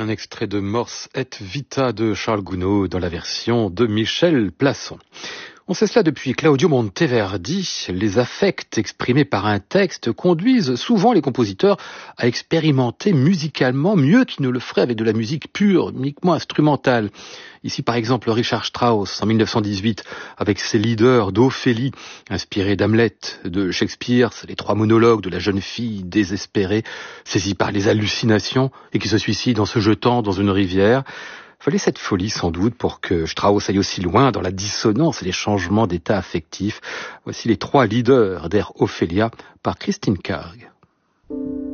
Un extrait de Mors et Vita de Charles Gounod dans la version de Michel Plasson. On sait cela depuis Claudio Monteverdi. Les affects exprimés par un texte conduisent souvent les compositeurs à expérimenter musicalement mieux qu'ils ne le feraient avec de la musique pure, uniquement instrumentale. Ici, par exemple, Richard Strauss, en 1918, avec ses leaders d'Ophélie, inspirés d'Hamlet, de Shakespeare, les trois monologues de la jeune fille désespérée, saisie par les hallucinations et qui se suicide en se jetant dans une rivière. Fallait cette folie sans doute pour que Strauss aille aussi loin dans la dissonance et les changements d'état affectif. Voici les trois leaders d'Air Ophélia par Christine Karg.